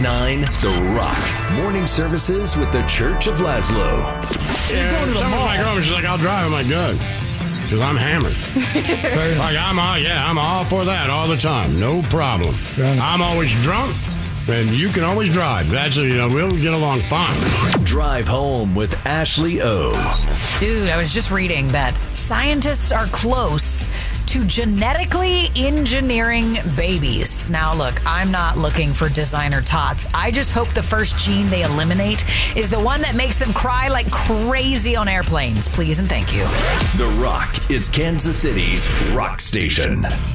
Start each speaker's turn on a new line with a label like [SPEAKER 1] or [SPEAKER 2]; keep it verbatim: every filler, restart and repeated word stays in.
[SPEAKER 1] nine The Rock. Morning services with the Church of Laszlo.
[SPEAKER 2] Yeah, some of my girlfriends, she's like, I'll drive. I'm like, good. Because I'm hammered. Like, I'm all, yeah, I'm all for that all the time. No problem. I'm always drunk, and you can always drive. That's, you know, we'll get along fine.
[SPEAKER 1] Drive Home with Ashley O.
[SPEAKER 3] Dude, I was just reading that scientists are close to genetically engineering babies. Now, look, I'm not looking for designer tots. I just hope the first gene they eliminate is the one that makes them cry like crazy on airplanes. Please and thank you.
[SPEAKER 1] The Rock is Kansas City's rock station.